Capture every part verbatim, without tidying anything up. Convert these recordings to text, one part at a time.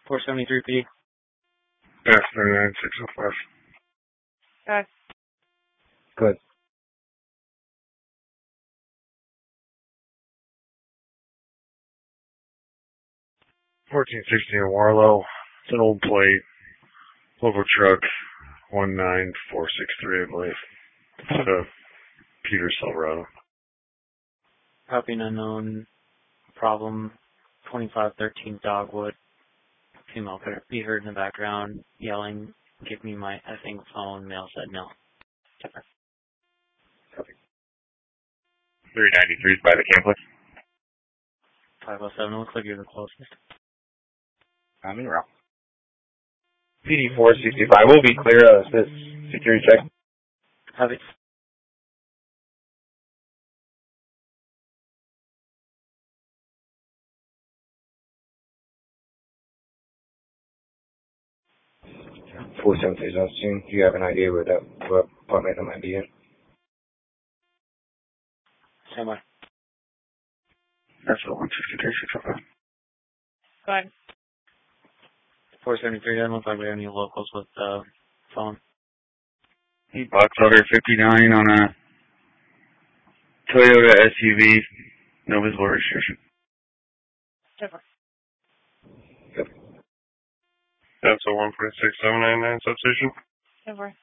four seventy-three P. Pass thirty-nine six oh five. Okay. Good. fourteen sixty in Warlow. It's an old plate. Local truck. one nine four six three, I believe. It's uh, Peter Silverado. Copy unknown. Problem. twenty-five thirteen Dogwood. Female could be heard in the background yelling, "Give me my effing phone." Male said no. three ninety-three is by the campus. five oh seven, looks like you're the closest. I'm in route. P D four sixty-five will be clear of this security check. Copy. four seven six oh, do you have an idea where that, what apartment that might be in? Stand by. That's the one sixty-three six oh five. Go ahead. four seventy-three, doesn't look like we have any locals with uh, phone. He box order fifty-nine on a Toyota S U V. No visible restriction. Super. That's a one four six seven nine nine substation. Super.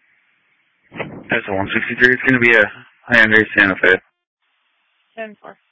That's a one sixty-three. It's going to be a Hyundai Santa Fe. Seven four.